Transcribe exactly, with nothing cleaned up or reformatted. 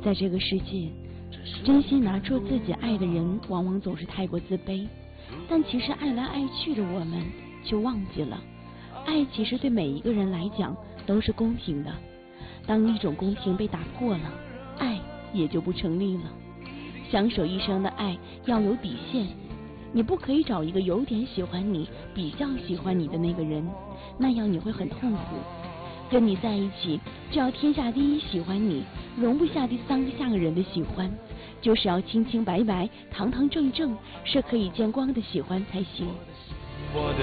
在这个世界，真心拿出自己爱的人，往往总是太过自卑。但其实爱来爱去的我们，却忘记了，爱其实对每一个人来讲都是公平的。当一种公平被打破了，爱也就不成立了。相守一生的爱要有底线，你不可以找一个有点喜欢你、比较喜欢你的那个人，那样你会很痛苦。跟你在一起，就要天下第一喜欢你，容不下第三个下个人的喜欢，就是要清清白白、堂堂正正，是可以见光的喜欢才行。 我的